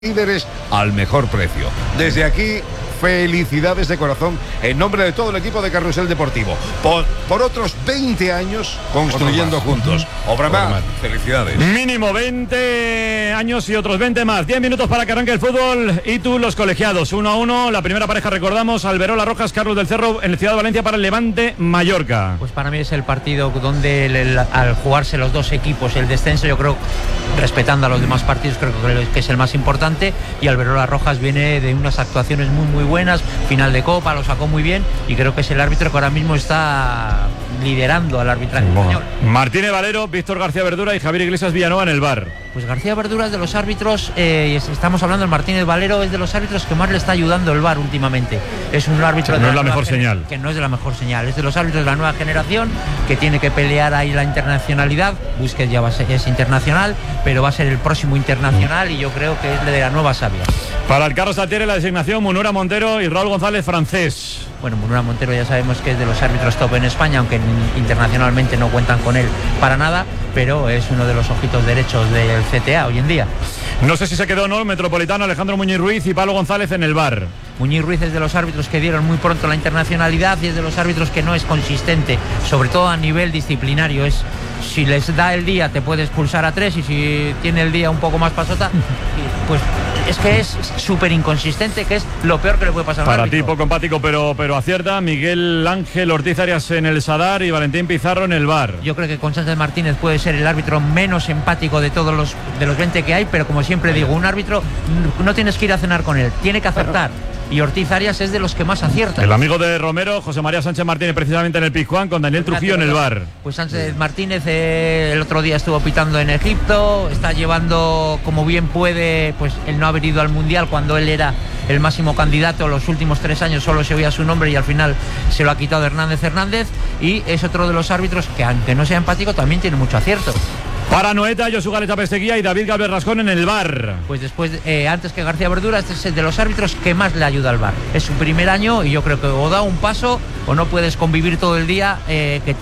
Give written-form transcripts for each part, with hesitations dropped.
líderes al mejor precio. Desde aquí, felicidades de corazón en nombre de todo el equipo de Carrusel Deportivo por otros 20 años construyendo juntos. Obramat, felicidades. Mínimo 20 años y otros 20 más. 10 minutos para que arranque el fútbol. Y tú, los colegiados, 1-1. La primera pareja, recordamos, Alberola Rojas, Carlos del Cerro en el Ciudad de Valencia para el Levante Mallorca. Pues para mí es el partido donde al jugarse los dos equipos el descenso, yo creo, respetando a los demás partidos, creo que es el más importante. Y Alberola Rojas viene de unas actuaciones muy buenas, final de Copa, lo sacó muy bien y creo que es el árbitro que ahora mismo está liderando al arbitraje español. Martínez Valero, Víctor García Verdura y Javier Iglesias Villanueva en el VAR. Pues García Verdura es de los árbitros, estamos hablando del Martínez Valero, es de los árbitros que más le está ayudando el VAR últimamente. Es un árbitro no es la mejor señal. Que no es de la mejor señal, es de los árbitros de la nueva generación que tiene que pelear ahí la internacionalidad. Busquets ya es internacional, pero va a ser el próximo internacional y yo creo que es de la nueva savia. Para el Carlos Altieri la designación Munura Montero y Raúl González francés. Bueno, Munura Montero ya sabemos que es de los árbitros top en España, aunque internacionalmente no cuentan con él para nada, pero es uno de los ojitos derechos del CTA hoy en día. No sé si se quedó o no el Metropolitano, Alejandro Muñiz Ruiz y Pablo González en el VAR. Muñiz Ruiz es de los árbitros que dieron muy pronto la internacionalidad y es de los árbitros que no es consistente, sobre todo a nivel disciplinario. Si les da el día te puede expulsar a 3 y si tiene el día un poco más pasota, pues es que es súper inconsistente, que es lo peor que le puede pasar a un árbitro. Para ti poco empático, pero acierta. Miguel Ángel Ortiz Arias en el Sadar y Valentín Pizarro en el VAR. Yo creo que con Sánchez Martínez puede ser el árbitro menos empático de todos los 20 que hay, pero como siempre digo, un árbitro no tienes que ir a cenar con él, tiene que acertar. Y Ortiz Arias es de los que más acierta. El amigo de Romero, José María Sánchez Martínez, precisamente en el Pizjuán, con Daniel Trujillo en el VAR. Pues Sánchez Martínez el otro día estuvo pitando en Egipto, está llevando como bien puede, pues él no ha venido al Mundial cuando él era el máximo candidato. Los últimos 3 años solo se oía su nombre y al final se lo ha quitado Hernández, y es otro de los árbitros que, aunque no sea empático, también tiene mucho acierto. Para Noeta, Josu Galeta Pesteguía y David Galvez Rascón en el VAR. Pues después, antes que García Verdura, este es de los árbitros que más le ayuda al VAR. Es su primer año y yo creo que o da un paso o no puedes convivir todo el día que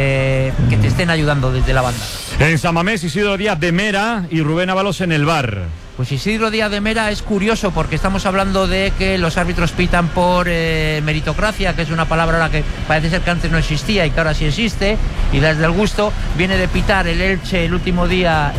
te estén ayudando desde la banda. En San Mamés, Isidro Díaz de Mera y Rubén Ábalos en el VAR. Pues Isidro Díaz de Mera es curioso porque estamos hablando de que los árbitros pitan por meritocracia, que es una palabra ahora que parece ser que antes no existía y que ahora sí existe, y desde el gusto viene de pitar el Elche el último día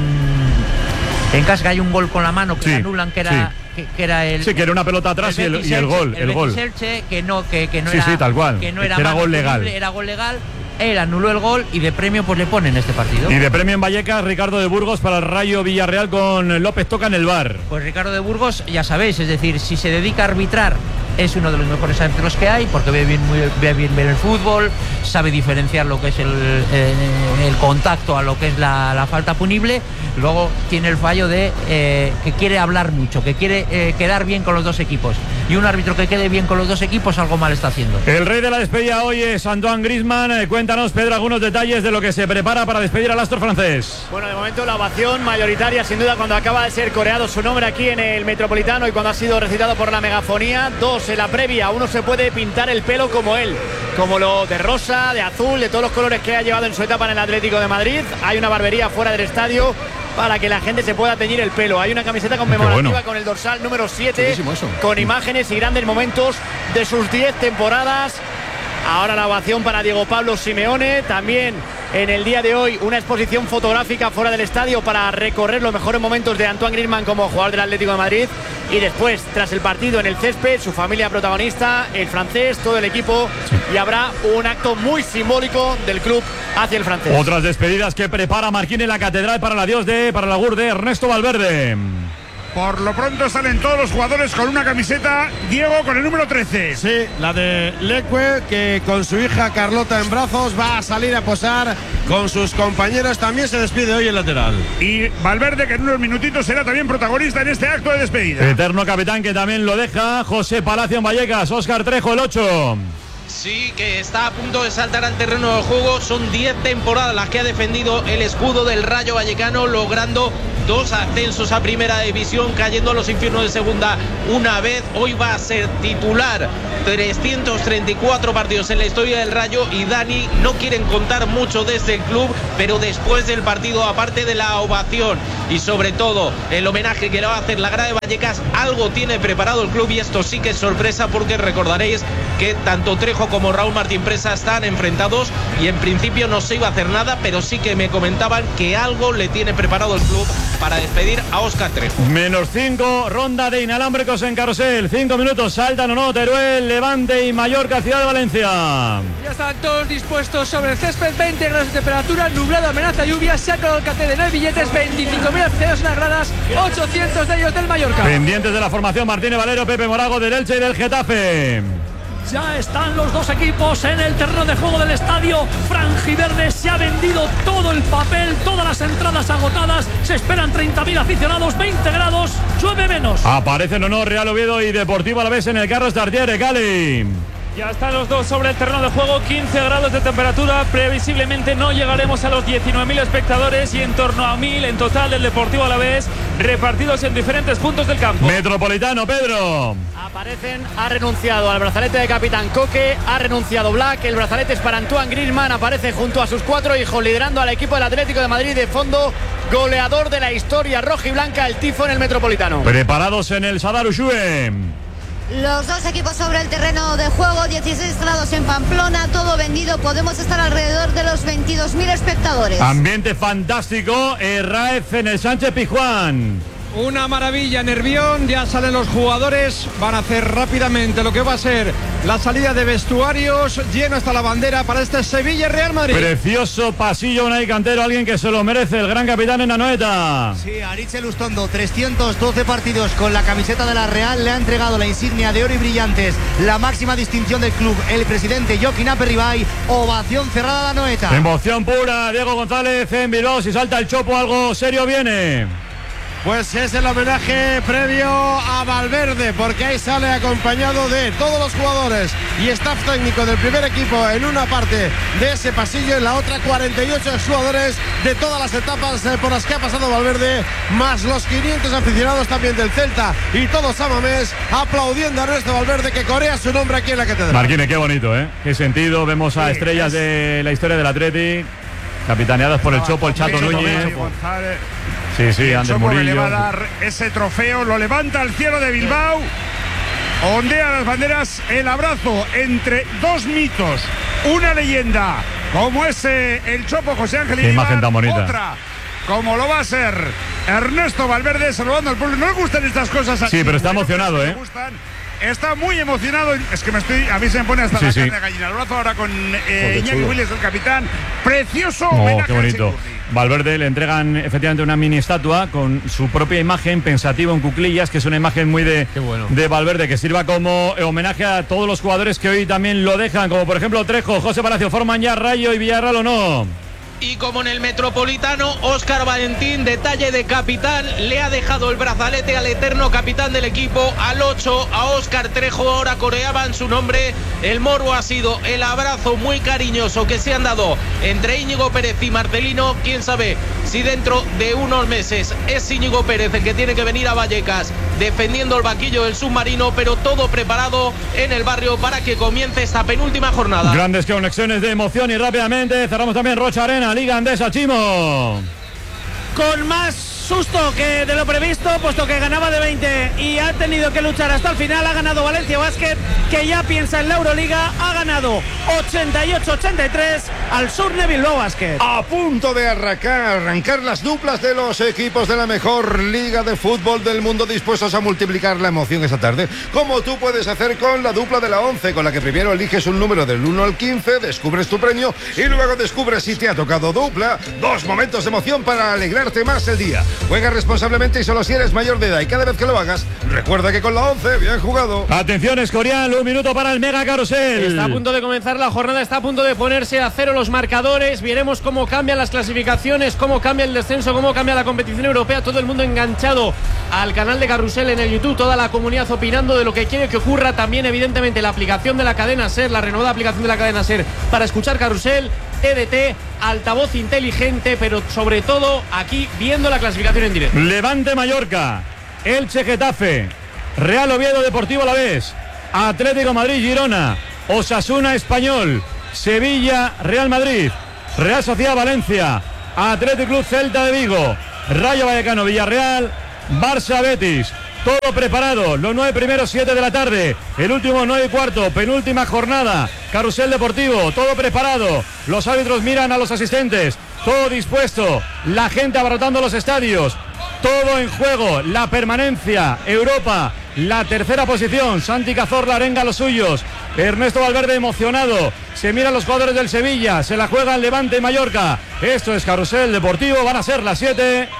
en casa, que hay un gol con la mano que sí, anulan, que era... Sí. Que era el, sí, que era una pelota atrás y el gol. El gol. Elche, que no sí, era, sí, tal cual. Que no era, era gol legal. Era gol legal. Él anuló el gol y de premio pues le ponen este partido. Y de premio en Vallecas, Ricardo de Burgos para el Rayo Villarreal con López Toca en el VAR. Pues Ricardo de Burgos, ya sabéis, es decir, si se dedica a arbitrar, es uno de los mejores árbitros que hay, porque ve bien el fútbol, sabe diferenciar lo que es el contacto a lo que es la falta punible. Luego tiene el fallo de que quiere hablar mucho, que quiere quedar bien con los dos equipos. Y un árbitro que quede bien con los dos equipos algo mal está haciendo. El rey de la despedida hoy es Antoine Griezmann. Cuéntanos, Pedro, algunos detalles de lo que se prepara para despedir al astro francés. Bueno, de momento la ovación mayoritaria, sin duda, cuando acaba de ser coreado su nombre aquí en el Metropolitano y cuando ha sido recitado por la megafonía. 2 en la previa, uno se puede pintar el pelo como él, como lo de rosa, de azul, de todos los colores que ha llevado en su etapa en el Atlético de Madrid. Hay una barbería fuera del estadio para que la gente se pueda teñir el pelo. Hay una camiseta conmemorativa con el dorsal número 7, con imágenes y grandes momentos de sus 10 temporadas. Ahora la ovación para Diego Pablo Simeone. También en el día de hoy una exposición fotográfica fuera del estadio para recorrer los mejores momentos de Antoine Griezmann como jugador del Atlético de Madrid. Y después, tras el partido en el césped, su familia protagonista, el francés, todo el equipo. Y habrá un acto muy simbólico del club hacia el francés. Otras despedidas que prepara Marquín en la catedral para el adiós para el augur de Ernesto Valverde. Por lo pronto salen todos los jugadores con una camiseta, Diego, con el número 13. Sí, la de Leque, que con su hija Carlota en brazos va a salir a posar con sus compañeros. También se despide hoy el lateral. Y Valverde, que en unos minutitos será también protagonista en este acto de despedida. Eterno capitán que también lo deja, José Palacio en Vallecas, Óscar Trejo, el 8. Sí, que está a punto de saltar al terreno de juego. Son 10 temporadas las que ha defendido el escudo del Rayo Vallecano, logrando 2 ascensos a primera división, cayendo a los infiernos de segunda una vez. Hoy va a ser titular 334 partidos en la historia del Rayo, y Dani no quieren contar mucho desde el club, pero después del partido, aparte de la ovación y sobre todo el homenaje que le va a hacer la grada de Vallecas, algo tiene preparado el club, y esto sí que es sorpresa, porque recordaréis que tanto Trejo como Raúl Martín Presa están enfrentados y en principio no se iba a hacer nada, pero sí que me comentaban que algo le tiene preparado el club para despedir a Óscar Trejo. -5, ronda de inalámbricos en Carrusel. 5 minutos, saltan o no Teruel, Levante y Mallorca, Ciudad de Valencia. Ya están todos dispuestos sobre el césped, 20 grados de temperatura, nublado, amenaza lluvia, se ha acabado el cartel de no hay billetes, 25.000 aficionados en las gradas, 800 de ellos del Mallorca. Pendientes de la formación, Martínez Valero, Pepe Morago del Elche y del Getafe. Ya están los dos equipos en el terreno de juego del estadio franjiverde. Se ha vendido todo el papel, todas las entradas agotadas. Se esperan 30.000 aficionados, 20 grados, llueve menos. Aparecen o no Real Oviedo y Deportivo Alavés en el Carlos Tartiere, Cali. Ya están los dos sobre el terreno de juego, 15 grados de temperatura, previsiblemente no llegaremos a los 19.000 espectadores y en torno a 1.000 en total del Deportivo Alavés, repartidos en diferentes puntos del campo. Metropolitano, Pedro. Aparecen, ha renunciado al brazalete de capitán Coque, ha renunciado Black, el brazalete es para Antoine Griezmann, aparece junto a sus 4 hijos liderando al equipo del Atlético de Madrid, de fondo goleador de la historia rojiblanca, el tifo en el Metropolitano. Preparados en el Sadar Ushue. Los dos equipos sobre el terreno de juego, 16 grados en Pamplona, todo vendido, podemos estar alrededor de los 22.000 espectadores. Ambiente fantástico, Raez en el Sánchez Pizjuán. Una maravilla, Nervión, ya salen los jugadores, van a hacer rápidamente lo que va a ser la salida de vestuarios, lleno hasta la bandera para este Sevilla-Real Madrid. Precioso pasillo, Unai Cantero, alguien que se lo merece, el gran capitán en Anoeta. Sí, Aritz Elustondo, 312 partidos con la camiseta de la Real, le ha entregado la insignia de oro y brillantes, la máxima distinción del club, el presidente Joaquín Aperribay, ovación cerrada de Anoeta. Emoción pura, Diego González en Bilbao, si salta el Chopo algo serio viene. Pues es el homenaje previo a Valverde, porque ahí sale acompañado de todos los jugadores y staff técnico del primer equipo en una parte de ese pasillo, en la otra 48 jugadores de todas las etapas por las que ha pasado Valverde, más los 500 aficionados también del Celta y todos a Mamés aplaudiendo a Ernesto Valverde, que corea su nombre aquí en la catedral. Marquines, qué bonito, ¿eh? Qué sentido, vemos a estrellas de la historia del Atleti, capitaneadas por el Chopo, el Chato Núñez. Sí, el Ander Chopo Murillo. le va a dar ese trofeo, lo levanta al cielo de Bilbao, ondea las banderas, el abrazo entre dos mitos, una leyenda como ese el Chopo José Ángel Qué imagen tan bonita. otra como lo va a ser Ernesto Valverde saludando al pueblo. No le gustan estas cosas así. Sí, pero está emocionado, ¿eh? Está muy emocionado. Es que a mí se me pone hasta la carne de gallina. El brazo ahora con Iñaki Williams, el capitán. Precioso homenaje. Qué bonito. Valverde le entregan efectivamente una mini estatua con su propia imagen, pensativo en cuclillas, que es una imagen muy de Valverde, que sirva como homenaje a todos los jugadores que hoy también lo dejan, como por ejemplo Trejo, José Palacio. ¿Forman ya Rayo y Villarreal o no? Y como en el Metropolitano, Óscar Valentín, detalle de capitán, le ha dejado el brazalete al eterno capitán del equipo, al 8, a Óscar Trejo. Ahora coreaban su nombre. El morbo ha sido el abrazo muy cariñoso que se han dado entre Íñigo Pérez y Marcelino. Quién sabe si dentro de unos meses es Íñigo Pérez el que tiene que venir a Vallecas defendiendo el banquillo del submarino, pero todo preparado en el barrio para que comience esta penúltima jornada. Grandes conexiones de emoción y rápidamente cerramos también Rocha Arena, Liga Andesa, Chimo. Con más susto que de lo previsto, puesto que ganaba de 20 y ha tenido que luchar hasta el final. Ha ganado Valencia Basket, que ya piensa en la Euroliga. Ha ganado 88-83 al Surne Bilbao Basket. A punto de arrancar las duplas de los equipos de la mejor liga de fútbol del mundo, dispuestos a multiplicar la emoción esta tarde, como tú puedes hacer con la dupla de la 11, con la que primero eliges un número del 1 al 15, descubres tu premio y luego descubres si te ha tocado dupla. Dos momentos de emoción para alegrarte más el día. Juega responsablemente y solo si eres mayor de edad, y cada vez que lo hagas, recuerda que con la 11, bien jugado. Atención, Escorial, 1 minuto para el Mega Carrusel. Está a punto de comenzar la jornada, está a punto de ponerse a cero los marcadores. Veremos cómo cambian las clasificaciones, cómo cambia el descenso, cómo cambia la competición europea. Todo el mundo enganchado al canal de Carrusel en el YouTube, toda la comunidad opinando de lo que quiere que ocurra. También, evidentemente, la aplicación de la cadena SER, la renovada aplicación de la cadena SER para escuchar Carrusel, TDT, altavoz inteligente, pero sobre todo aquí viendo la clasificación en directo. Levante Mallorca, Elche Getafe, Real Oviedo Deportivo Alavés, Atlético Madrid Girona, Osasuna Español, Sevilla Real Madrid, Real Sociedad Valencia, Athletic Club Celta de Vigo, Rayo Vallecano Villarreal, Barça Betis. Todo preparado, los 9 primeros 7 de la tarde, el último 9 y cuarto, penúltima jornada, carrusel deportivo, todo preparado, los árbitros miran a los asistentes, todo dispuesto, la gente abarrotando los estadios, todo en juego, la permanencia, Europa, la tercera posición, Santi Cazorla arenga a los suyos, Ernesto Valverde emocionado, se miran los jugadores del Sevilla, se la juega el Levante y Mallorca, esto es carrusel deportivo, van a ser las 7.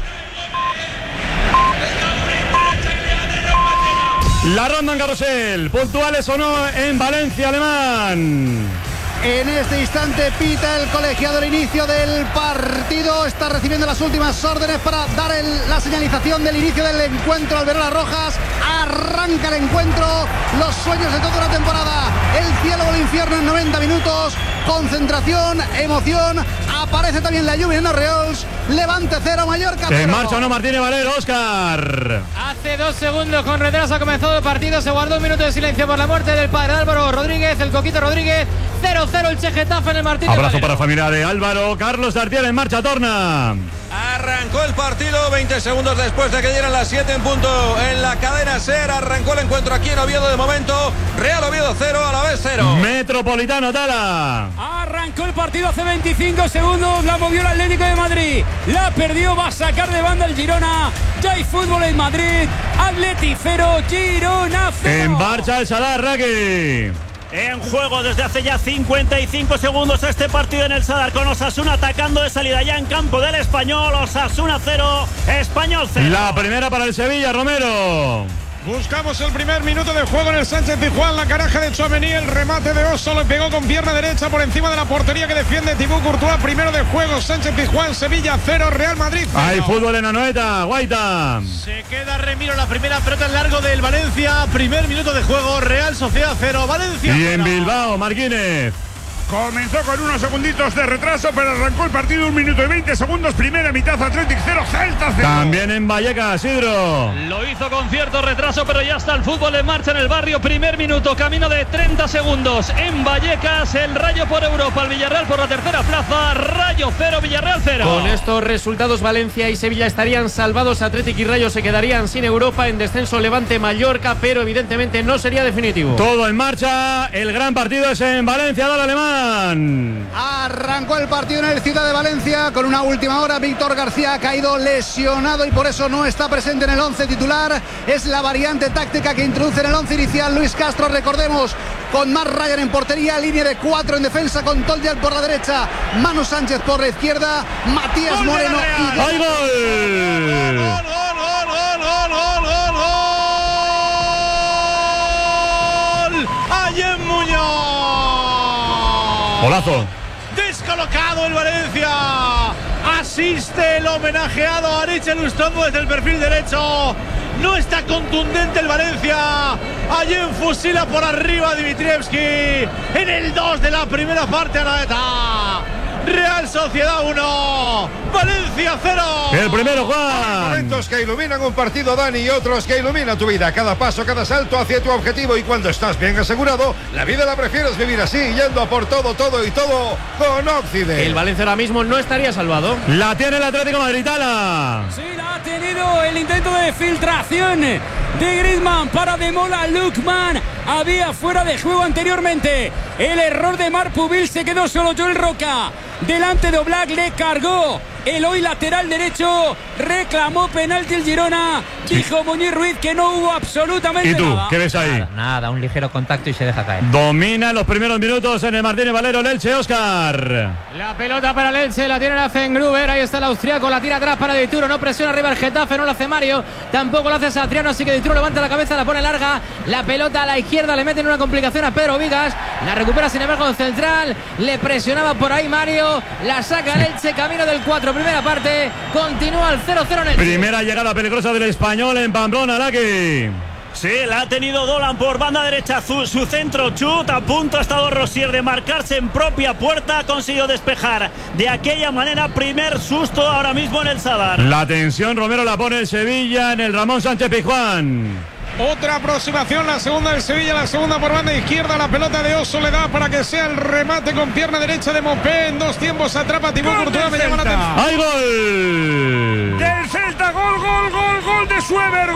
La ronda en carrusel, puntuales o no en Valencia, Alemán. En este instante pita el colegiado el inicio del partido. Está recibiendo las últimas órdenes para dar la señalización del inicio del encuentro. Alberola Rojas arranca el encuentro. Los sueños de toda la temporada. El cielo o el infierno en 90 minutos. Concentración, emoción. Aparece también la lluvia en los Reals. Levante 0, Mallorca 0. En marcha o no Martínez Valero, Óscar. Hace 2 segundos con retraso ha comenzado el partido. Se guardó un minuto de silencio por la muerte del padre Álvaro Rodríguez, el Coquito Rodríguez. 0-0 el Che Getafe en el Martínez Abrazo Valero. para la familia de Álvaro. Carlos Tartiere en marcha, torna. Arrancó el partido 20 segundos después de que dieran las 7 en punto en la cadena SER. Arrancó el encuentro aquí en Oviedo de momento. Real Oviedo 0, Alavés 0. Metropolitano, Tala. Arrancó el partido hace 25 segundos. La movió el Atlético de Madrid. La perdió, va a sacar de banda el Girona. Ya hay fútbol en Madrid. Atleti 0, Girona 0. En marcha el Sadar, Raki. En juego desde hace ya 55 segundos este partido en el Sadar, con Osasuna atacando de salida ya en campo del Español. Osasuna 0, Español 0. La primera para el Sevilla, Romero. Buscamos el primer minuto de juego en el Sánchez Pizjuán. La caraja de Tchouaméni, el remate de Oso, le pegó con pierna derecha por encima de la portería que defiende Thibaut Courtois. Primero de juego, Sánchez Pizjuán, Sevilla 0, Real Madrid 0. Hay fútbol en Anoeta, Guaita. Se queda Remiro la primera pelota en largo del Valencia. Primer minuto de juego, Real Sociedad 0, Valencia 0. Y en Bilbao, Marquínez. Comenzó con unos segunditos de retraso, pero arrancó el partido 1 minuto y 20 segundos. Primera mitad, Athletic 0, Celta 0. También en Vallecas, Isidro. Lo hizo con cierto retraso, pero ya está el fútbol en marcha en el barrio. Primer minuto, camino de 30 segundos. En Vallecas, el Rayo por Europa, el Villarreal por la tercera plaza. Rayo 0, Villarreal 0. Con estos resultados, Valencia y Sevilla estarían salvados. Athletic y Rayo se quedarían sin Europa. En descenso, Levante, Mallorca, pero evidentemente no sería definitivo. Todo en marcha. El gran partido es en Valencia, del Alemán. Arrancó el partido en el Ciudad de Valencia con una última hora. Víctor García ha caído lesionado y por eso no está presente en el 11 titular. Es la variante táctica que introduce en el 11 inicial Luis Castro, recordemos, con Marc Ryan en portería, línea de 4 en defensa con Toljan por la derecha, Manu Sánchez por la izquierda, Matías Moreno y... ¡Hay gol! ¡Gol! ¡Ayem Muñoz! Golazo. Descolocado el Valencia. Asiste el homenajeado a Richard Lustombo desde el perfil derecho. No está contundente el Valencia. Ayem fusila por arriba a Dimitrievski. En el 2 de la primera parte, Anoeta. Real Sociedad 1, Valencia 0. El primero, Juan. Momentos que iluminan un partido, Dani, y otros que iluminan tu vida. Cada paso, cada salto hacia tu objetivo. Y cuando estás bien asegurado, la vida la prefieres vivir así, yendo a por todo, todo y todo con Occident. El Valencia ahora mismo no estaría salvado. La tiene el Atlético de Madrid, Tala. Sí, la ha tenido el intento de filtración de Griezmann para Demola Lukman. Había fuera de juego anteriormente. El error de Marc Pubil, se quedó solo Joel Roca. Delante de Oblak, le cargó el hoy lateral derecho, reclamó penalti el Girona, dijo Muñiz Ruiz que no hubo absolutamente nada. ¿Y tú, nada. qué ves ahí? Nada, un ligero contacto y se deja caer. Domina en los primeros minutos en el Martínez Valero, el Elche, Óscar. La pelota para el Elche, la tiene la Fengruber, ahí está el austriaco, la tira atrás para Dituro, no presiona arriba el Getafe, no lo hace Mario, tampoco lo hace Satriano, así que Dituro levanta la cabeza, la pone larga, la pelota a la izquierda, le meten una complicación a Pedro Vigas, la recupera sin embargo en central, le presionaba por ahí Mario, la saca el Elche, camino del 4, primera parte, continúa el 0-0 en el Primera llegada peligrosa del Español en Pamplona, Laki. Sí, la ha tenido Dolan por banda derecha, su centro chut, a punto ha estado Rosier de marcarse en propia puerta, ha conseguido despejar de aquella manera, primer susto ahora mismo en el Sadar. La tensión Romero la pone el Sevilla en el Ramón Sánchez Pizjuán. Otra aproximación, la segunda del Sevilla, la segunda por banda izquierda, la pelota de Oso le da para que sea el remate con pierna derecha de Mopé, en dos tiempos atrapa Thibaut Courtois, me llama la atención. ¡Hay gol! Del Celta, gol de Suever,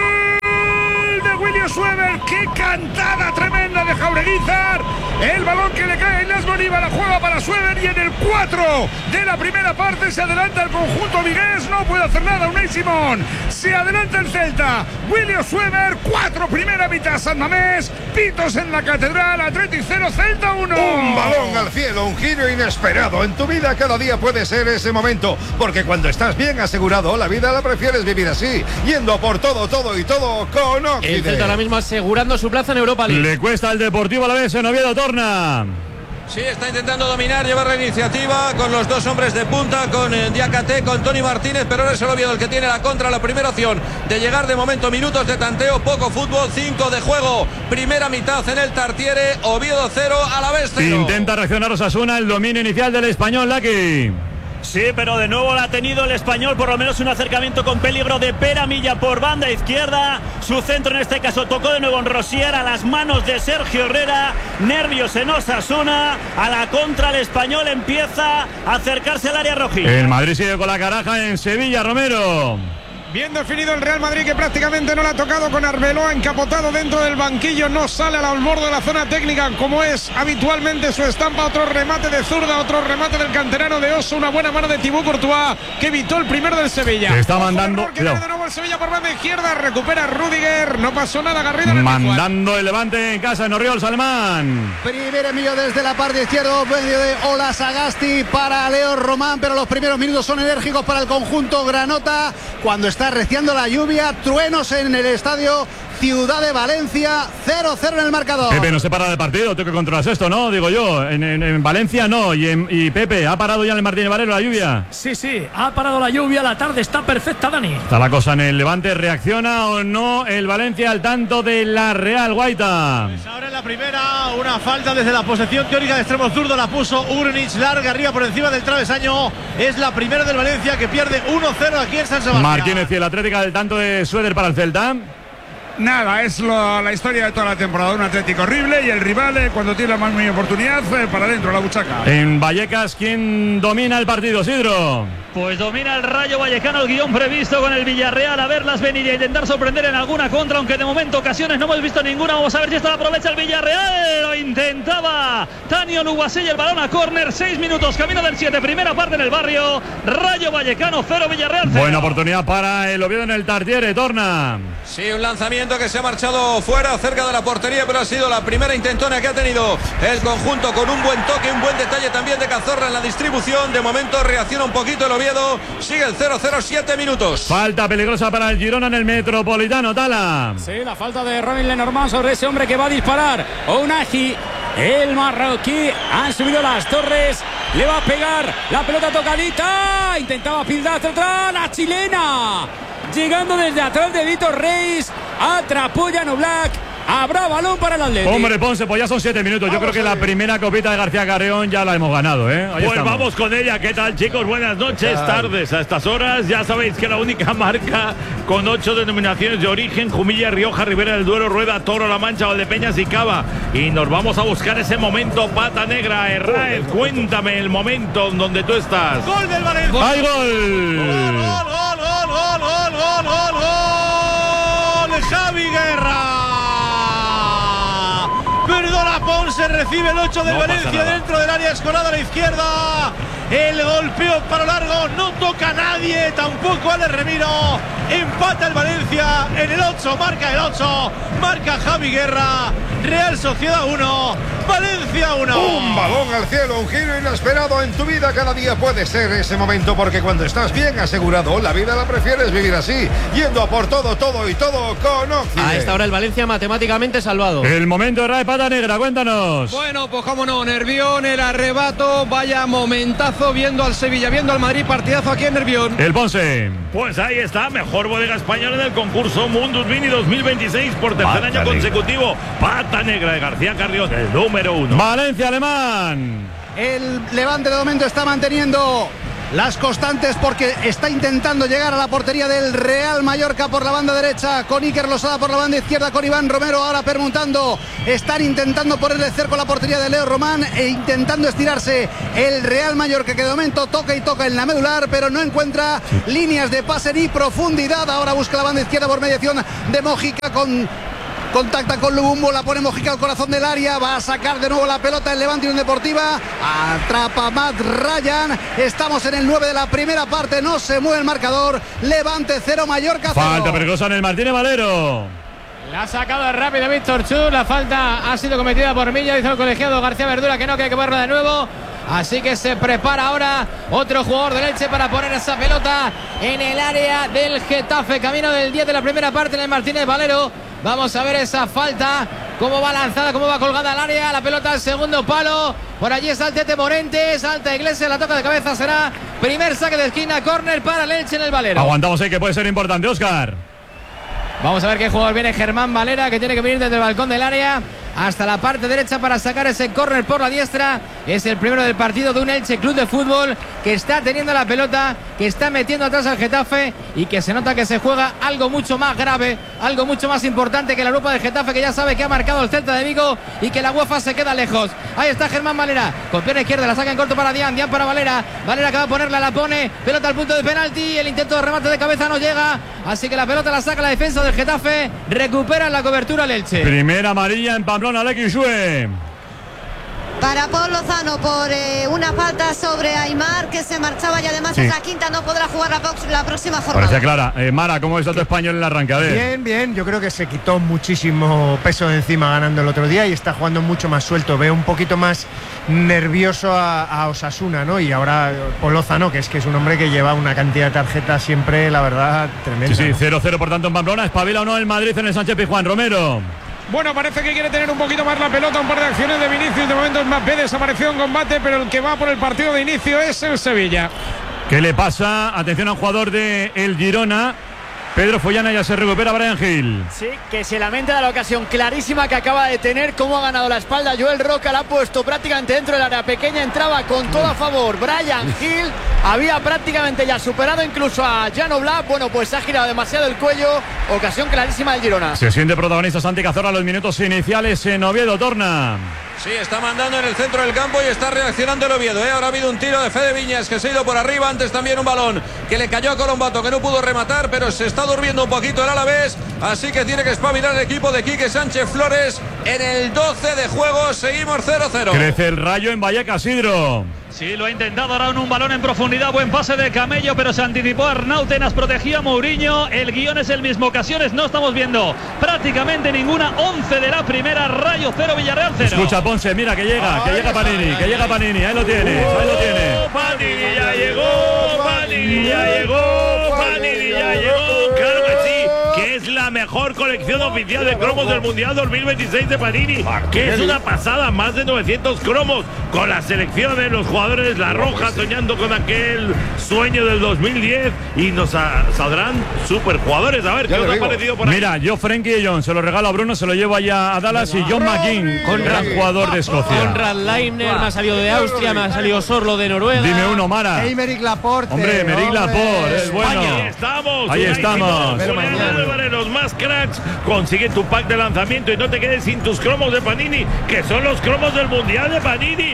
gol de William Suever, qué cantada tremenda de Jaureguizar, el balón que le cae a Inés Bolívar, la juega para Suever y en el 4 de la primera parte se adelanta el conjunto vigués, no puede hacer nada Unai Simón, se adelanta el Celta, William Suever, 4 primera mitad San Mamés, pitos en la Catedral, Athletic 0, Celta 1. Un balón al cielo, un giro inesperado, en tu vida cada día puede ser ese momento, porque cuando estás bien asegurado, la vida la prefieres vivir así, yendo por todo y todo con Occidente. El Celta ahora mismo asegurando su plaza en Europa League. Le cuesta al Deportivo Alavés en Oviedo, Torna. Sí, está intentando dominar, llevar la iniciativa con los dos hombres de punta, con Diakate, con Tony Martínez, pero ahora es el Oviedo el que tiene la contra, la primera opción de llegar de momento, minutos de tanteo, poco fútbol, 5 de juego, primera mitad en el Tartiere, Oviedo 0, Alavés 0. Intenta reaccionar Osasuna, el dominio inicial del Español, Laki. Sí, pero de nuevo la ha tenido el Español, por lo menos un acercamiento con peligro de Peramilla por banda izquierda. Su centro en este caso tocó de nuevo en Rosier, a las manos de Sergio Herrera. Nervios en Osasuna, a la contra el Español empieza a acercarse al área rojilla. El Madrid sigue con la caraja en Sevilla, Romero. Bien definido el Real Madrid, que prácticamente no la ha tocado, con Arbeloa encapotado dentro del banquillo, no sale al borde de la zona técnica como es habitualmente su estampa. Otro remate de zurda, otro remate del canterano de Oso, una buena mano de Thibaut Courtois que evitó el primero del Sevilla. Se está mandando de nuevo el Sevilla por banda izquierda, recupera Rudiger, no pasó nada, Garrido mandando el Levante en casa en Oriol Salmán. Primer envío desde la parte izquierda, medio de Ola Sagasti para Leo Román, pero los primeros minutos son enérgicos para el conjunto granota cuando está arreciando la lluvia, truenos en el estadio Ciudad de Valencia, 0-0 en el marcador. Pepe, no se para de partido, tú que controlas esto, ¿no? Digo yo, en Valencia no, y Pepe, ¿ha parado ya en el Martínez Valero la lluvia? Sí, ha parado la lluvia, la tarde está perfecta, Dani. Está la cosa en el Levante, ¿reacciona o no el Valencia al tanto de la Real, Guaita? Pues ahora en la primera, una falta desde la posesión teórica de extremo zurdo, la puso Urnic, larga arriba por encima del travesaño, es la primera del Valencia que pierde 1-0 aquí en San Sebastián. Martínez y el Atlético del tanto de Sueder para el Celta. Nada, es la historia de toda la temporada. Un Atlético horrible y el rival, cuando tiene la más mínima oportunidad, para adentro, la buchaca. En Vallecas, ¿quién domina el partido, Sidro? Pues domina el Rayo Vallecano, el guión previsto con el Villarreal, a verlas venir y a intentar sorprender en alguna contra, aunque de momento ocasiones no hemos visto ninguna. Vamos a ver si esta la aprovecha el Villarreal. Lo intentaba Tanio Luguasella, el balón a córner, 6 minutos, camino del 7, primera parte en el barrio. Rayo Vallecano 0, Villarreal 0. Buena oportunidad para el Oviedo en el Tartiere, Torna. Sí, un lanzamiento que se ha marchado fuera, cerca de la portería, pero ha sido la primera intentona que ha tenido el conjunto, con un buen toque, un buen detalle también de Cazorla en la distribución. De momento reacciona un poquito el Oviedo, sigue el 0-0, 7 minutos. Falta peligrosa para el Girona en el Metropolitano, Tala. Sí, la falta de Ronald Lenormand sobre ese hombre que va a disparar. Ounahi, el marroquí, han subido las torres, le va a pegar, la pelota tocadita, intentaba filtrar atrás, la chilena, llegando desde atrás de Vitor Reis, atrapó Jan Oblak. Habrá balón para el Atlético. Hombre, Ponce, pues ya son 7 minutos. Yo creo que la primera copita de García Carreón ya la hemos ganado, ¿eh? Pues estamos. Vamos con ella. ¿Qué tal, chicos? Buenas noches, tardes. A estas horas ya sabéis que la única marca con 8 denominaciones de origen: Jumilla, Rioja, Ribera del Duero, Rueda, Toro, La Mancha, Valdepeñas y Cava. Y nos vamos a buscar ese momento pata negra. Herráez, cuéntame el momento en donde tú estás. Gol del Valencia. ¡Hay gol! ¡Gol! Javi Guerra. Perdona, Ponce, recibe el 8 del Valencia dentro del área escorada a la izquierda. El golpeo para largo, no toca a nadie, tampoco Ale Remiro. Empata el Valencia en el 8, marca el 8, marca Javi Guerra. Real Sociedad 1, Valencia 1. Un balón al cielo, un giro inesperado en tu vida. Cada día puede ser ese momento, porque cuando estás bien asegurado, la vida la prefieres vivir así, yendo a por todo y todo con Occidente. A esta hora el Valencia matemáticamente salvado. El momento de Ray Pata Negra, cuéntanos. Bueno, pues cómo no, Nervión, el arrebato, vaya momentazo viendo al Sevilla, viendo al Madrid, partidazo aquí en Nervión. El Ponce. Pues ahí está, mejor mejor bodega española en el concurso Mundus Mini 2026 por tercer año consecutivo. Pata Negra de García Carrión, el número 1. Valencia Alemán. El Levante de momento está manteniendo las constantes porque está intentando llegar a la portería del Real Mallorca por la banda derecha, con Iker Losada por la banda izquierda, con Iván Romero ahora permutando. Están intentando ponerle cerco a la portería de Leo Román e intentando estirarse el Real Mallorca, que de momento toca y toca en la medular, pero no encuentra líneas de pase ni profundidad. Ahora busca la banda izquierda por mediación de Mojica, contacta con Lubumbo, la pone Mojica al corazón del área, va a sacar de nuevo la pelota el Levante Unión Deportiva, atrapa Matt Ryan. Estamos en el 9 de la primera parte, no se mueve el marcador. Levante 0, Mallorca 0. Falta peligrosa en el Martínez Valero. La ha sacado rápido Víctor Chu, la falta ha sido cometida por Milla, dice el colegiado García Verdura que no, que hay que ponerla de nuevo. Así que se prepara ahora otro jugador del Elche para poner esa pelota en el área del Getafe, camino del 10 de la primera parte en el Martínez Valero. Vamos a ver esa falta, cómo va lanzada, cómo va colgada al área, la pelota al segundo palo. Por allí está el Tete Morente, salta Iglesias, la toca de cabeza, será primer saque de esquina, córner para el Elche en el Valero. Aguantamos ahí, que puede ser importante, Óscar. Vamos a ver qué jugador viene. Germán Valera, que tiene que venir desde el balcón del área hasta la parte derecha para sacar ese córner por la diestra. Es el primero del partido de un Elche Club de Fútbol que está teniendo la pelota, que está metiendo atrás al Getafe y que se nota que se juega algo mucho más grave, algo mucho más importante que la Europa del Getafe, que ya sabe que ha marcado el Celta de Vigo y que la UEFA se queda lejos. Ahí está Germán Valera, con pierna izquierda, la saca en corto para Dian para Valera que va a ponerla, la pone, pelota al punto de penalti, el intento de remate de cabeza no llega, así que la pelota la saca la defensa del Getafe, recupera la cobertura el Elche. Primera amarilla en Pamplona, Alex Sue. Para Paul Lozano por una falta sobre Aimar, que se marchaba y además es la quinta, no podrá jugar la próxima jornada. Parecía clara. Mara, ¿cómo está tu español en la arranque? Bien, yo creo que se quitó muchísimo peso de encima ganando el otro día y está jugando mucho más suelto. Veo un poquito más nervioso a Osasuna, ¿no? Y ahora Paul Lozano, que es un hombre que lleva una cantidad de tarjetas siempre, la verdad, tremenda. Sí, 0-0 por tanto en Pamplona. ¿Espabila o no el Madrid en el Sánchez Pizjuán? Romero. Bueno, parece que quiere tener un poquito más la pelota, un par de acciones de Vinicius, de momento Mbappé desapareció en combate, pero el que va por el partido de inicio es el Sevilla. ¿Qué le pasa? Atención a un jugador de el Girona. Pedro Follana, ya se recupera Brian Gil. Sí, que se lamenta de la ocasión clarísima que acaba de tener, cómo ha ganado la espalda. Joel Roca la ha puesto prácticamente dentro del área pequeña, entraba con todo a favor Brian Gil, había prácticamente ya superado incluso a Jan Oblak. Bueno, pues ha girado demasiado el cuello, ocasión clarísima del Girona. Se siente protagonista Santi Cazorla a los minutos iniciales en Oviedo. Torna. Sí, está mandando en el centro del campo y está reaccionando el Oviedo. Ahora ha habido un tiro de Fede Viñas que se ha ido por arriba. Antes también un balón que le cayó a Colombato, que no pudo rematar, pero se está durmiendo un poquito el Alavés. Así que tiene que espabilar el equipo de Quique Sánchez Flores. En el 12 de juego seguimos 0-0. Crece el Rayo en Vallecas, Sidro. Sí, lo ha intentado ahora en un balón en profundidad, buen pase de Camello, pero se anticipó Arnautenas, protegía a Mourinho. El guión es el mismo, ocasiones no estamos viendo prácticamente ninguna. 11 de la primera, Rayo 0, Villarreal 0. Escucha Ponce, mira que llega Panini, ahí lo tienes, Panini ya llegó, Panini ya llegó, Panini ya llegó, claro que sí, que es la mejor colección oficial de cromos del Mundial 2026 de Panini, que es una pasada, más de 900 cromos con las selecciones, los jugadores, la Roja soñando con aquel sueño del 2010 y nos saldrán super jugadores. A ver, ¿qué os ha parecido por ahí? Mira, yo Frenkie de Jong se lo regalo a Bruno, se lo llevo allá a Dallas, y John McGinn, gran jugador de Escocia. Conrad Leiner, me ha salido de Austria, me ha salido Sorlo de Noruega. Dime uno, Mara. Aymeric Laporte. Hombre, Aymeric Laporte, es bueno. Ahí estamos. Los más cracks, consigue tu pack de lanzamiento y no te quedes sin tus cromos de Panini, que son los cromos del Mundial de Panini.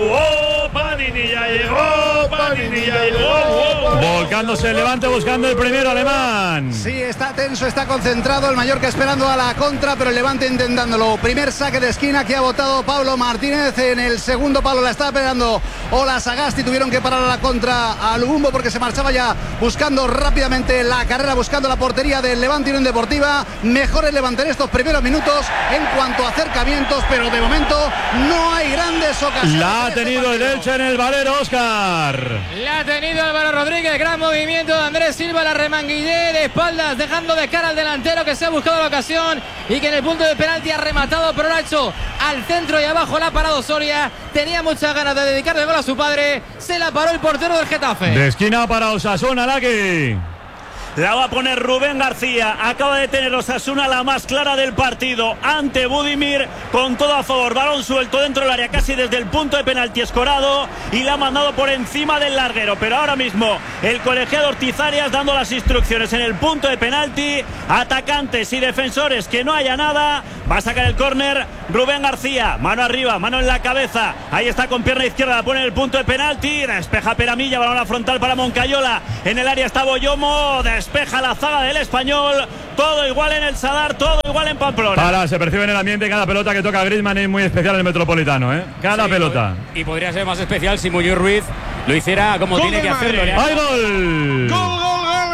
Panini ya llegó, Panini ya llegó. Volcándose el Levante buscando el primero alemán. Sí, está tenso, está concentrado el Mallorca esperando a la contra, pero el Levante intentándolo. Primer saque de esquina que ha botado Pablo Martínez. En el segundo palo la estaba pegando Ola Sagasti. Tuvieron que parar a la contra a Lubumbo porque se marchaba ya buscando rápidamente la carrera, buscando la portería del Levante Unión Deportiva. Mejor el Levante en estos primeros minutos en cuanto a acercamientos, pero de momento no hay grandes ocasiones. La ha tenido el Elche en el Valero, Óscar. La ha tenido Álvaro Rodríguez, gran movimiento de Andrés Silva, la remanguillé de espaldas, dejando de cara al delantero que se ha buscado la ocasión y que en el punto de penalti ha rematado, pero lo ha hecho al centro y abajo, la ha parado Soria. Tenía muchas ganas de dedicarle gol a su padre, se la paró el portero del Getafe. De esquina para Osasuna, Laki. La va a poner Rubén García. Acaba de tener Osasuna la más clara del partido ante Budimir, con todo a favor. Balón suelto dentro del área, casi desde el punto de penalti escorado, y la ha mandado por encima del larguero. Pero ahora mismo el colegiado Ortiz Arias dando las instrucciones en el punto de penalti. Atacantes y defensores, que no haya nada. Va a sacar el córner Rubén García. Mano arriba, mano en la cabeza. Ahí está con pierna izquierda, la pone en el punto de penalti. Despeja Peramilla, balón a frontal para Moncayola. En el área está Boyomo. Despeja la zaga del Español. Todo igual en el Sadar, todo igual en Pamplona. Se percibe en el ambiente cada pelota que toca Griezmann es muy especial en el Metropolitano, ¿eh? Cada pelota. Y podría ser más especial si Muñoz Ruiz lo hiciera como Gol tiene que hacerlo. ¡Hay gol! ¡Gol!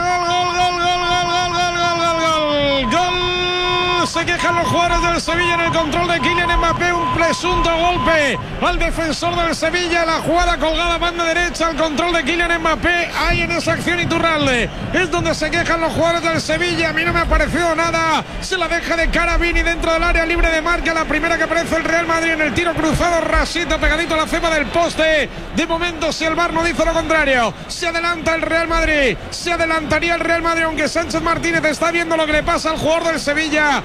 Se quejan los jugadores del Sevilla en el control de Kylian Mbappé. Un presunto golpe al defensor del Sevilla. La jugada colgada banda derecha, al control de Kylian Mbappé. Ahí en esa acción Iturralde es donde se quejan los jugadores del Sevilla. A mí no me ha parecido nada. Se la deja de cara Vini dentro del área libre de marca. La primera que aparece el Real Madrid en el tiro cruzado. Rasito pegadito a la ceba del poste. De momento, si el VAR no dice lo contrario, se adelanta el Real Madrid. Se adelantaría el Real Madrid, aunque Sánchez Martínez está viendo lo que le pasa al jugador del Sevilla.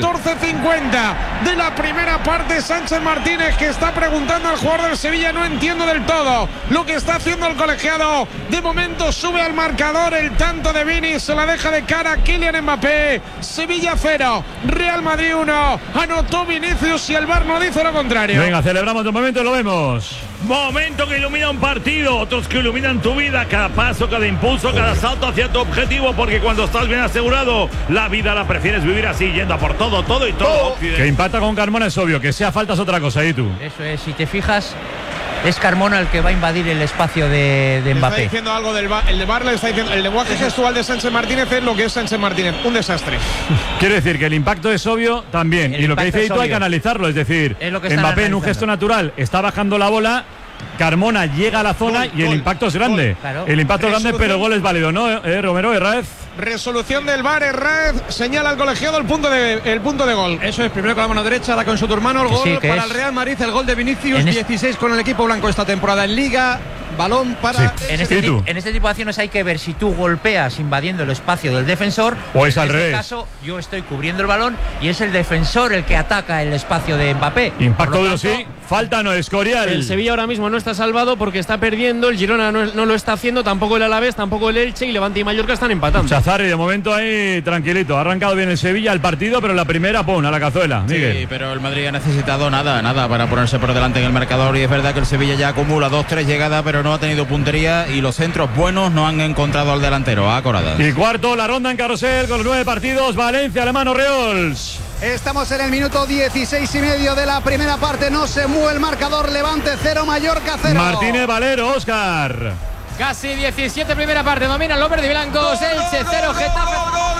14:50 de la primera parte. Sánchez Martínez, que está preguntando al jugador del Sevilla: no entiendo del todo lo que está haciendo el colegiado. De momento sube al marcador el tanto de Vini. Se la deja de cara Kylian Mbappé. Sevilla 0, Real Madrid 1. Anotó Vinicius y el VAR no dice lo contrario. Venga, celebramos un momento y lo vemos. Momento que ilumina un partido, otros que iluminan tu vida. Cada paso, cada impulso, cada salto hacia tu objetivo. Porque cuando estás bien asegurado, la vida la prefieres vivir así, yendo a por todo, todo y todo. Que impacta con Carmona es obvio, que sea falta es otra cosa. ¿Y tú? Eso es, si te fijas, es Carmona el que va a invadir el espacio de Mbappé. Está diciendo algo del VAR, el VAR le está diciendo, el lenguaje gestual de Sánchez Martínez es lo que es Sánchez Martínez, un desastre. Quiero decir que el impacto es obvio también, y lo que dice Ito hay que analizarlo, es decir, Mbappé en un gesto natural está bajando la bola, Carmona llega a la zona y el impacto es grande. Claro. El impacto es grande, pero el gol es válido, ¿no? Romero, Herráez. Resolución del VAR, Herráez señala al colegiado el punto de gol. Eso es, primero con la mano derecha, da con su hermano el gol sí, para el Real Madrid, el gol de Vinicius, 16 con el equipo blanco esta temporada en Liga. Balón para... Sí. En este tipo de acciones hay que ver si tú golpeas invadiendo el espacio del defensor o es al revés. En este caso, yo estoy cubriendo el balón y es el defensor el que ataca el espacio de Mbappé. Impacto duro, sí. Falta no, Escorial. El Sevilla ahora mismo no está salvado porque está perdiendo. El Girona no lo está haciendo, tampoco el Alavés, tampoco el Elche, y Levante y Mallorca están empatando. Chazarri de momento ahí tranquilito. Ha arrancado bien el Sevilla el partido, pero la primera, pon a la cazuela. Miguel. Sí, pero el Madrid ha necesitado nada para ponerse por delante en el marcador, y es verdad que el Sevilla ya acumula 2-3 llegadas, pero no ha tenido puntería y los centros buenos no han encontrado al delantero, a Coradas. Y cuarto, la ronda en carrusel con los 9 partidos. Valencia, Alemán, Reols. Estamos en el minuto 16:30 de la primera parte. No se mueve el marcador. Levante 0, Mallorca 0. Martínez Valero, Óscar. Casi 17 primera parte. Dominan los verdes y blancos. Elche 0, Getafe.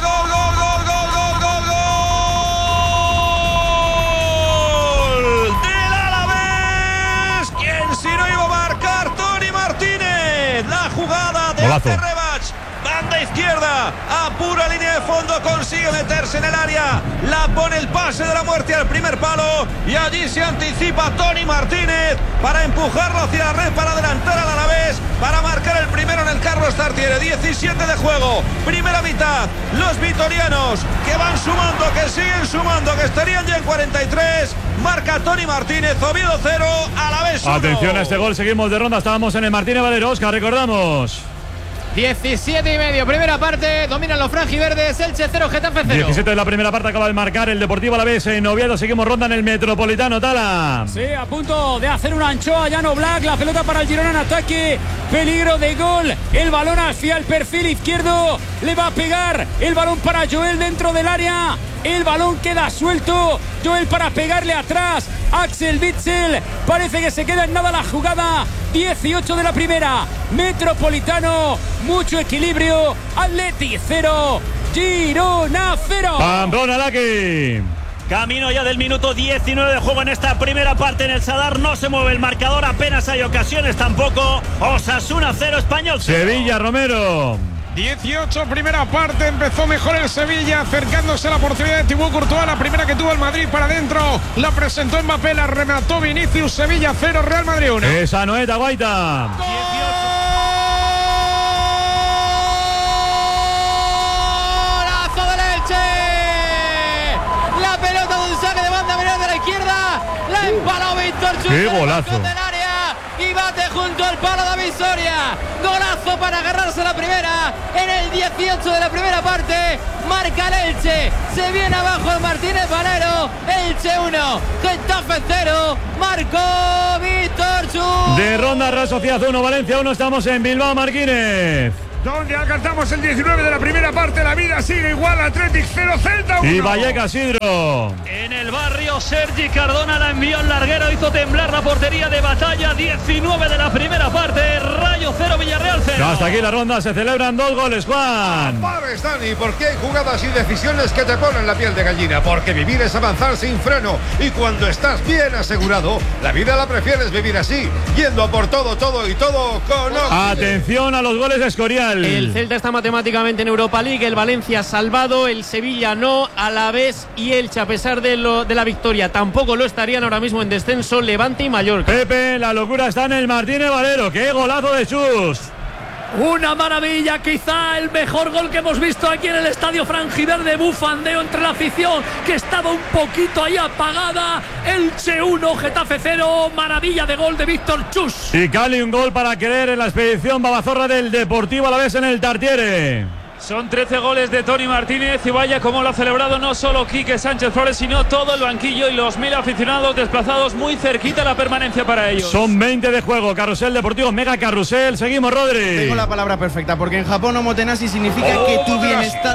¡Del Alavés! ¿Quién si no iba a marcar? Tony Martínez. La jugada de Rebach. Banda izquierda, a pura línea de fondo, consigue meterse en el área, la pone el pase de la muerte al primer palo, y allí se anticipa Tony Martínez para empujarlo hacia la red, para adelantar al Alavés, para marcar el primero en el Carlos Tartiere. 17 de juego, primera mitad. Los vitorianos que van sumando, que siguen sumando, que estarían ya en 43. Marca Tony Martínez, Oviedo 0, Alavés 1. Atención a este gol, seguimos de ronda, estábamos en el Martínez Valero, Óscar, recordamos. 17:30, primera parte, dominan los franjiverdes, Elche 0, Getafe 0. 17 de la primera parte, acaba de marcar el Deportivo Alavés en Oviedo, seguimos ronda en el Metropolitano, Tala. Sí, a punto de hacer una anchoa, Jan Oblak, la pelota para el Girona en ataque, peligro de gol, el balón hacia el perfil izquierdo, le va a pegar, el balón para Joel dentro del área, el balón queda suelto, Joel para pegarle atrás, Axel Witsel, parece que se queda en nada la jugada. 18 de la primera, Metropolitano, mucho equilibrio, Atleti 0, Girona 0. Pamplona, Laki. Camino ya del minuto 19 de juego en esta primera parte en el Sadar. No se mueve el marcador, apenas hay ocasiones tampoco. Osasuna 0, Español 0. Sevilla, Romero. 18, primera parte, empezó mejor el Sevilla, acercándose a la oportunidad de Thibaut Courtois, la primera que tuvo el Madrid para adentro, la presentó Mbappé, la remató Vinicius. Sevilla 0, Real Madrid 1. Esa Noeta, Guaita. Palo Víctor Chus. ¡Qué golazo! Del área y bate junto al palo David Soria. Golazo para agarrarse la primera en el 18 de la primera parte. Marca el Elche. Se viene abajo el Martínez Valero. Elche 1, Getafe 0. Marcó Víctor Chus. De Ronda Real Sociedad 1, Valencia 1. Estamos en Bilbao, Marquínez. Donde alcanzamos el 19 de la primera parte, la vida sigue igual, Athletic 0, Celta 1. Y Vallecas, Sidro. En el barrio, Sergi Cardona la envió en larguero, hizo temblar la portería de Batalla. 19 de la primera parte, Rayo 0, Villarreal 0. Hasta aquí la ronda, se celebran 2 goles, Juan. Pares, Dani, porque hay jugadas y decisiones que te ponen la piel de gallina, porque vivir es avanzar sin freno, y cuando estás bien asegurado, la vida la prefieres vivir así, yendo a por todo, todo y todo con Occident. Atención a los goles de Escorial. El Celta está matemáticamente en Europa League, el Valencia salvado, el Sevilla no, Alavés y Elche, a pesar de la victoria, tampoco lo estarían ahora mismo en descenso Levante y Mallorca. Pepe, la locura está en el Martínez Valero. ¡Qué golazo de Chus! Una maravilla, quizá el mejor gol que hemos visto aquí en el estadio franjiverde. Bufandeo entre la afición que estaba un poquito ahí apagada. Elche 1, Getafe 0. Maravilla de gol de Víctor Chus. Y Cali, un gol para querer en la expedición Babazorra del Deportivo Alavés en el Tartiere. Son 13 goles de Toni Martínez y vaya como lo ha celebrado no solo Quique Sánchez Flores, sino todo el banquillo y los 1000 aficionados desplazados muy cerquita la permanencia para ellos. Son 20 de juego, carrusel deportivo, mega carrusel. Seguimos, Rodri. Tengo la palabra perfecta, porque en Japón omotenashi significa que tu bienestar...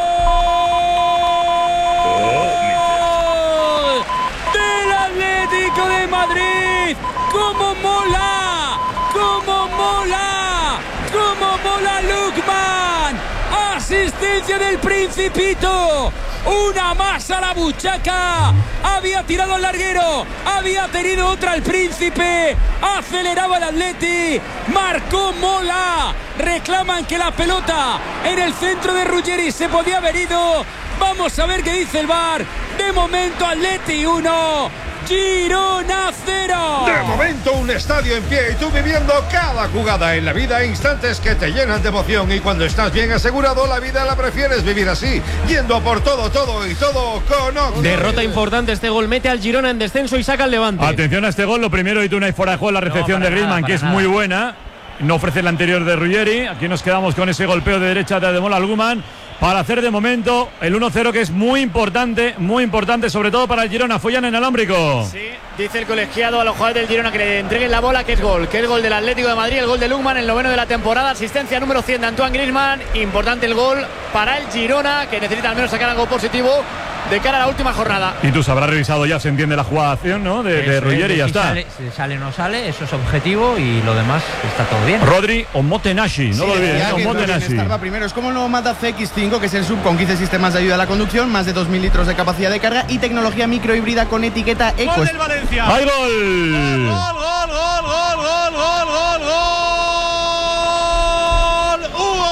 ¡Del Atlético de Madrid! ¡Cómo mola! ¡Cómo mola! ¡Cómo mola Lukman! Asistencia del Principito. Una más a la buchaca. Había tirado al larguero. Había tenido otra el Príncipe. Aceleraba el Atleti. Marcó Mola. Reclaman que la pelota en el centro de Ruggeri se podía haber ido. Vamos a ver qué dice el VAR. De momento Atleti 1. Girona 0. De momento un estadio en pie y tú viviendo cada jugada en la vida, instantes que te llenan de emoción, y cuando estás bien asegurado la vida la prefieres vivir así, yendo a por todo, todo y todo con Occident. Derrota importante, este gol mete al Girona en descenso y saca al Levante. Atención a este gol, lo primero, y tú no hay fuera de juego, la recepción de Griezmann, que es muy buena. No ofrece el anterior de Ruggeri. Aquí nos quedamos con ese golpeo de derecha de Ademola Alguman para hacer de momento el 1-0, que es muy importante, sobre todo para el Girona. Follan en alámbrico. Sí, dice el colegiado a los jugadores del Girona que le entreguen la bola, que es gol del Atlético de Madrid, el gol de Lukman, el 9º de la temporada, asistencia número 100 de Antoine Griezmann. Importante el gol para el Girona, que necesita al menos sacar algo positivo de cara a la última jornada. Y tú habrás revisado ya, se entiende la jugación, ¿no? De Ruggeri, y ya está. Si sale o no sale, eso es objetivo, y lo demás está todo bien. Rodri Omotenashi, no lo olvides, Omotenashi. Primero es como el nuevo Mazda CX-5, que es el sub con 15 sistemas de ayuda a la conducción, más de 2000 litros de capacidad de carga y tecnología microhíbrida con etiqueta Eco. ¡Gol del Valencia! ¡Hay gol! ¡Gol! ¡Hugo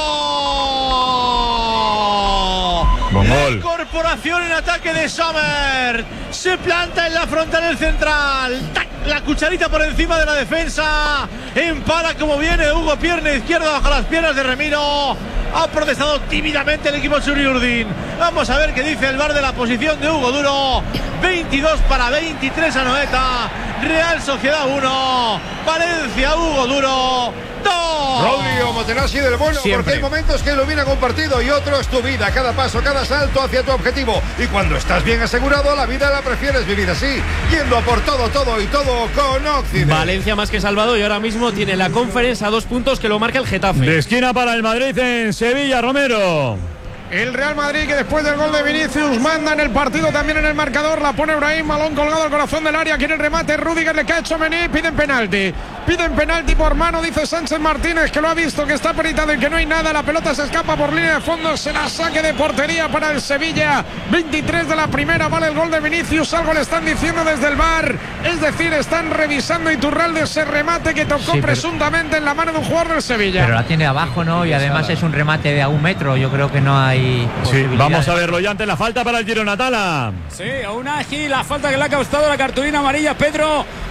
Duro! Buen gol. Incorporación en ataque de Sommer. Se planta en la frontal del central. ¡Tac! La cucharita por encima de la defensa. Empara como viene Hugo, pierna izquierda bajo las piernas de Remiro. Ha protestado tímidamente el equipo Churiurdin. Vamos a ver qué dice el VAR de la posición de Hugo Duro. 22-23 a Noeta. Real Sociedad 1. Valencia, Hugo Duro 2. Rodri Omotenashi del bueno, Siempre. porque hay momentos que ilumina un partido y otros tu vida, cada paso, cada salto hacia tu objetivo. Y cuando estás bien asegurado, la vida la prefieres vivir así, yendo a por todo, todo y todo con Occident. Valencia más que salvado, y ahora mismo tiene la Conference a 2 puntos, que lo marca el Getafe. De esquina para el Madrid en Sevilla, Romero. El Real Madrid, que después del gol de Vinicius manda en el partido, también en el marcador. La pone Brahim, balón colgado al corazón del área. Quiere el remate, Rüdiger le cae a Tchouaméni. Piden penalti por mano, dice Sánchez Martínez, que lo ha visto, que está peritado y que no hay nada. La pelota se escapa por línea de fondo, se la saque de portería para el Sevilla. 23 de la primera, vale el gol de Vinicius. Algo le están diciendo desde el VAR, es decir, están revisando Iturralde ese remate que tocó presuntamente en la mano de un jugador del Sevilla. Pero la tiene abajo, ¿no? Y además es un remate de a 1 metro. Yo creo que no hay. Sí, vamos a verlo ya ante la falta para el Girona. Tala. Sí, aún así la falta que le ha causado la cartulina amarilla Pedro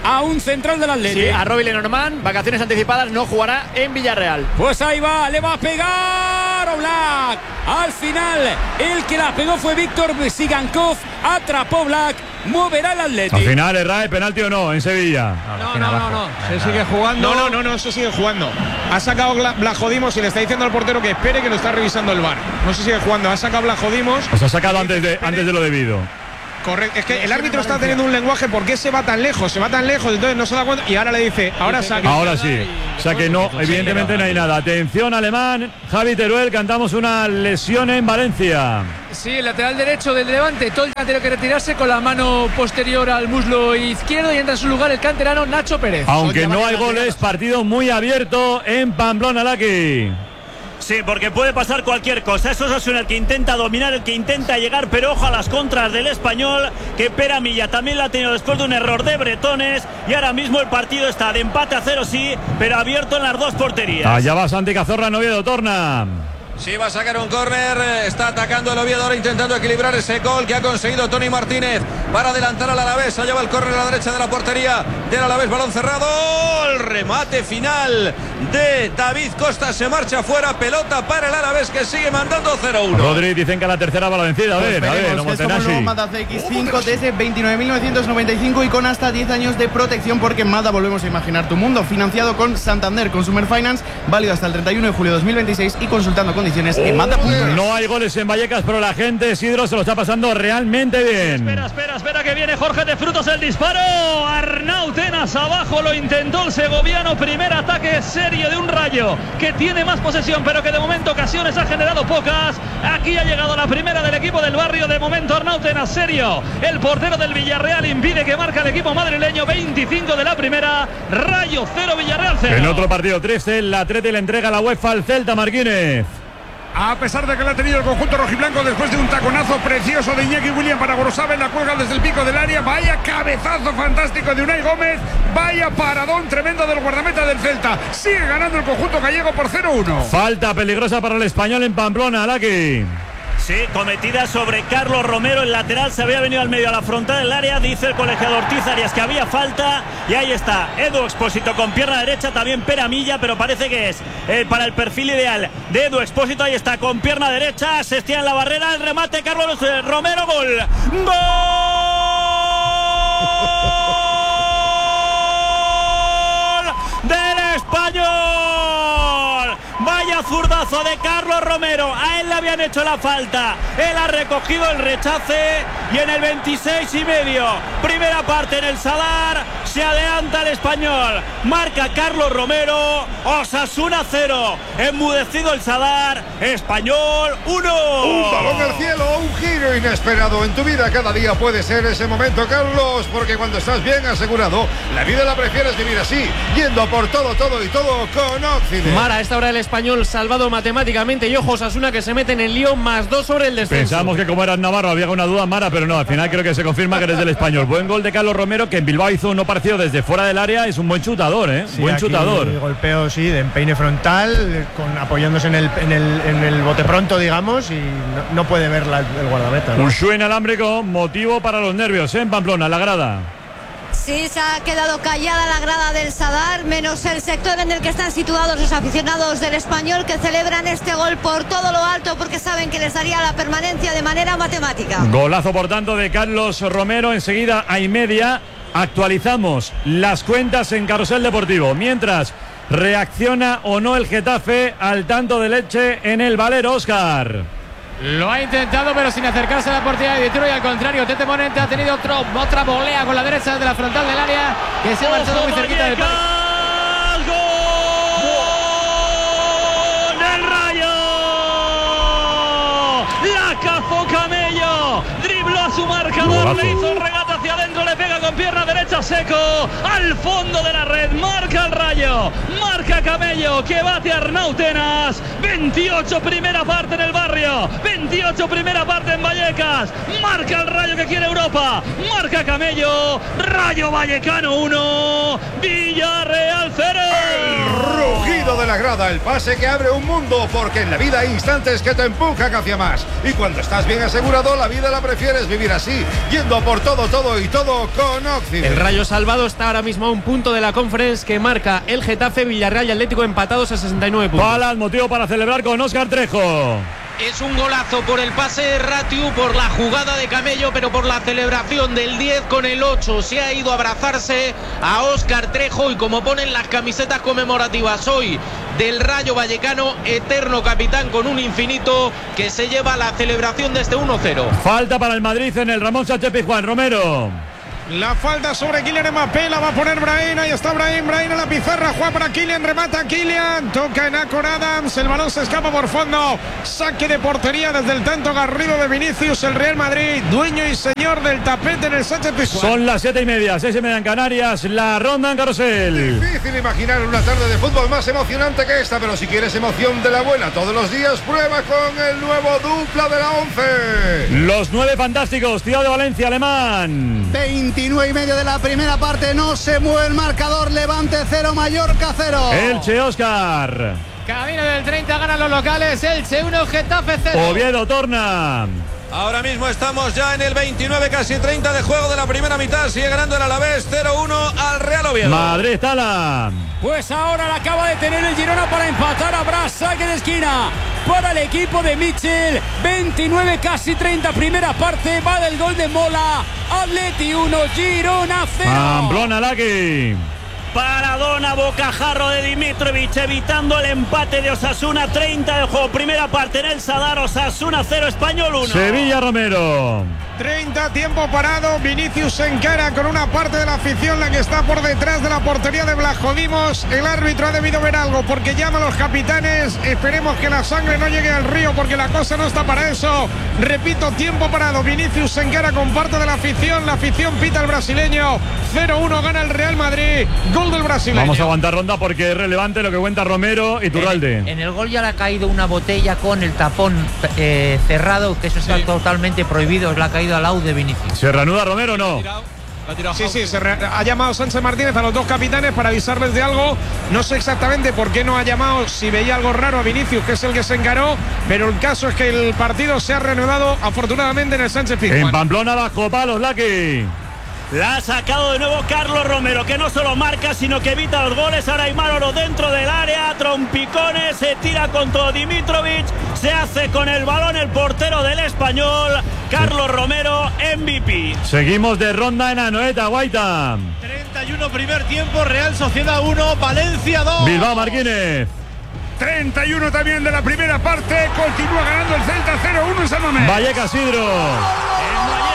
a un central del Atleti. Sí, a Roby Lenormand, vacaciones anticipadas, no jugará en Villarreal. Pues ahí va, le va a pegar Oblak. Al final, el que la pegó fue Víctor Sigankov. Atrapó Oblak, moverá el Atleti. Al final, ¿erra penalti o no en Sevilla? No. Se sigue jugando. No, se sigue jugando. Ha sacado Blajodimos y le está diciendo al portero que espere, que lo está revisando el VAR. No se sigue jugando. Ha sacado Blajodimos. Os ha sacado antes de lo debido. Correcto, es que el árbitro está teniendo un lenguaje. ¿Por qué se va tan lejos? Se va tan lejos, entonces no se da cuenta. Y ahora le dice, ahora saque. Ahora sí. O sea que no, evidentemente no hay nada. Atención, Alemán. Javi Teruel, cantamos una lesión en Valencia. Sí, el lateral derecho del Levante. Tolda ha tenido que retirarse con la mano posterior al muslo izquierdo y entra en su lugar el canterano Nacho Pérez. Aunque no hay goles, partido muy abierto en Pamplona, Laki. Sí, porque puede pasar cualquier cosa. Eso es el que intenta dominar, el que intenta llegar, pero ojo a las contras del Español, que Pere Milla también la ha tenido después de un error de Bretones, y ahora mismo el partido está de empate a 0, sí, pero abierto en las dos porterías. Allá va Santi Cazorla en Oviedo, torna. Sí, va a sacar un córner, está atacando el Oviedo ahora intentando equilibrar ese gol que ha conseguido Tony Martínez para adelantar al Alavés. Allá va el córner a la derecha de la portería del Alavés, balón cerrado, el remate final de David Costa se marcha fuera, pelota para el Alavés que sigue mandando 0-1. Rodri, dicen que a la tercera va la vencida, a ver, es como el nuevo Mazda CX-5 desde 29.995 y con hasta 10 años de protección, porque en Mazda volvemos a imaginar tu mundo, financiado con Santander Consumer Finance, válido hasta el 31 de julio de 2026 y consultando condiciones en Mazda.es. No hay goles en Vallecas, pero la gente, Isidro, se lo está pasando realmente bien. Espera que viene Jorge de Frutos, el disparo. Arnau Tenas abajo, lo intentó el segoviano. Primer ataque serio de un Rayo que tiene más posesión, pero que de momento ocasiones ha generado pocas. Aquí ha llegado la primera del equipo del barrio. De momento Arnau Tenas, serio. El portero del Villarreal impide que marca el equipo madrileño. 25 de la primera. Rayo 0, Villarreal 0. En otro partido triste, el Atleti le entrega la UEFA al Celta, Marquínez. A pesar de que le ha tenido el conjunto rojiblanco después de un taconazo precioso de Iñaki William para Gorosabel, la cuelga desde el pico del área. Vaya cabezazo fantástico de Unai Gómez. Vaya paradón tremendo del guardameta del Celta. Sigue ganando el conjunto gallego por 0-1. Falta peligrosa para el Español en Pamplona, Laki. Sí, cometida sobre Carlos Romero, el lateral se había venido al medio a la frontal del área, dice el colegiado Ortiz Arias que había falta, y ahí está Edu Expósito con pierna derecha, también Pere Milla, pero parece que es para el perfil ideal de Edu Expósito. Ahí está con pierna derecha, se estira en la barrera, el remate Carlos Romero, gol del Español. Vaya zurdazo de Carlos Romero, a él le habían hecho la falta, él ha recogido el rechace y en el 26,5, primera parte en el Sadar, se adelanta el Español, marca Carlos Romero, Osasuna 0, enmudecido el Sadar, Español 1. Un balón al cielo, un giro inesperado en tu vida, cada día puede ser ese momento, Carlos, porque cuando estás bien asegurado, la vida la prefieres vivir así, yendo por todo y todo con Occident. Mara, a esta hora el Español salvado matemáticamente, y ojo, Osasuna que se mete en el lío, +2 sobre el descenso. Pensamos que como era Navarro había una duda, Mara, pero no, al final creo que se confirma que eres del Español. Buen gol de Carlos Romero, que en Bilbao hizo uno parecido desde fuera del área, es un buen chutador, Sí, buen chutador. Golpeo, sí, de empeine frontal, apoyándose en el bote pronto, digamos, y no puede ver el guardameta, ¿no? Un show inalámbrico, motivo para los nervios, en Pamplona, la grada. Sí, se ha quedado callada la grada del Sadar, menos el sector en el que están situados los aficionados del Español, que celebran este gol por todo lo alto porque saben que les daría la permanencia de manera matemática. Golazo, por tanto, de Carlos Romero. Enseguida a y media actualizamos las cuentas en Carrusel Deportivo. Mientras, reacciona o no el Getafe al tanto de Leche en el Valero, Óscar. Lo ha intentado, pero sin acercarse a la portería de Dituro, y al contrario, Tete Morente ha tenido otra volea con la derecha de la frontal del área, que se ha marchado muy cerquita del palo. ¡Gol del Rayo! La cazó Camello, dribló a su marcador, le hizo el regate hacia adentro, le pega con pierna derecha seco al fondo de la red, marca el Rayo, marca Camello, que bate a Arnau Tenas. 28 primera parte en el barrio, 28 primera parte en Vallecas, marca el Rayo que quiere Europa, marca Camello, Rayo Vallecano 1, Villarreal 0. El rugido de la grada, el pase que abre un mundo, porque en la vida hay instantes que te empujan hacia más, y cuando estás bien asegurado, la vida la prefieres vivir así, yendo por todo todo y todo con Occident. El Rayo salvado está ahora mismo a un punto de la Conference que marca el Getafe, Villarreal y Atlético empatados a 69 puntos. Palas, motivo para celebrar con Óscar Trejo. Es un golazo por el pase de Ratiu, por la jugada de Camello, pero por la celebración del 10 con el 8. Se ha ido a abrazarse a Óscar Trejo y como ponen las camisetas conmemorativas hoy del Rayo Vallecano, eterno capitán con un infinito que se lleva la celebración de este 1-0. Falta para el Madrid en el Ramón Sánchez Pizjuán. Romero. La falta sobre Kylian Mbappé, la va a poner Brahim, ahí está Brahim a la pizarra, juega para Kylian, remata Kylian, toca en Acor Adams, el balón se escapa por fondo, saque de portería desde el tanto garrido de Vinicius, el Real Madrid, dueño y señor del tapete en el Sánchez Pizjuán. Son las 7:30, 6:30 en Canarias, la ronda en carrusel. Difícil imaginar una tarde de fútbol más emocionante que esta, pero si quieres emoción de la buena todos los días, prueba con el nuevo dupla de la 11. Los 9 fantásticos, Ciudad de Valencia, Alemán. 29:30 de la primera parte, no se mueve el marcador, Levante 0, Mallorca 0. Elche, Óscar. Camino del 30, ganan los locales, Elche 1, Getafe 0. Oviedo, Torna. Ahora mismo estamos ya en el 29, casi 30 de juego de la primera mitad. Sigue ganando el Alavés 0-1 al Real Oviedo. Madrid, Tala. Pues ahora la acaba de tener el Girona para empatar. Habrá saque de esquina para el equipo de Mitchell. 29, casi 30, primera parte. Va del gol de Mola. Atleti 1, Girona 0. Pamplona, Laki. Paradona, bocajarro de Dimitrovic, evitando el empate de Osasuna. 30 de juego, primera parte en el Sadar. Osasuna 0, Español 1. Sevilla, Romero. 30, tiempo parado, Vinicius se encara con una parte de la afición, la que está por detrás de la portería de Blajodimos. El árbitro ha debido ver algo porque llama a los capitanes. Esperemos que la sangre no llegue al río porque la cosa no está para eso. Repito, tiempo parado, Vinicius se encara con parte de la afición pita al brasileño. 0-1 gana el Real Madrid, gol del brasileño. Vamos a aguantar ronda porque es relevante lo que cuenta Romero y Turralde. En el gol ya le ha caído una botella con el tapón cerrado, que eso está totalmente prohibido, le ha caído al lado de Vinicius. ¿Se reanuda Romero o no? Sí, ha llamado Sánchez Martínez a los dos capitanes para avisarles de algo. No sé exactamente por qué no ha llamado, si veía algo raro a Vinicius, que es el que se encaró, pero el caso es que el partido se ha reanudado afortunadamente en el Sánchez Pizjuán. En Pamplona, bajo palos, Laki. La ha sacado de nuevo Carlos Romero, que no solo marca, sino que evita los goles. Ahora Aimar Oro dentro del área, trompicones, se tira contra Dimitrovic, se hace con el balón el portero del Español, Carlos Romero, MVP. Seguimos de ronda en Anoeta, Guaita. 31 primer tiempo, Real Sociedad 1, Valencia 2. Bilbao, Marquínez. 31 también de la primera parte, continúa ganando el Celta 0-1 en San Mamés. Vallecas, Sidro.